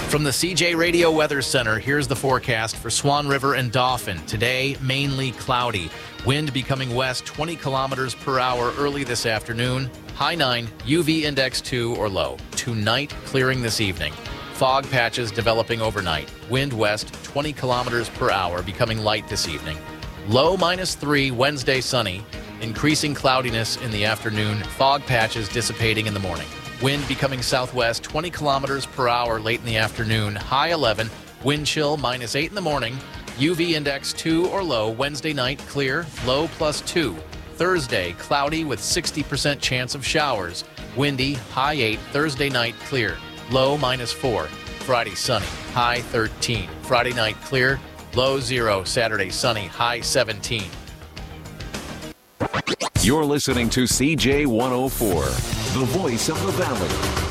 From the CJ Radio Weather Center, here's the forecast for Swan River and Dauphin. Today, mainly cloudy. Wind becoming west 20 kilometers per hour early this afternoon. High 9, UV index 2 or low. Tonight, clearing this evening. Fog patches developing overnight. Wind west 20 kilometers per hour, becoming light this evening. Low -3, Wednesday sunny. Increasing cloudiness in the afternoon. Fog patches dissipating in the morning. Wind becoming southwest 20 kilometers per hour late in the afternoon. High 11. Wind chill -8 in the morning. UV index 2 or low. Wednesday night clear. Low +2. Thursday cloudy with 60% chance of showers. Windy. High 8. Thursday night clear. Low -4. Friday sunny. High 13. Friday night clear. Low 0. Saturday sunny. High 17. You're listening to CJ 104, the voice of the valley.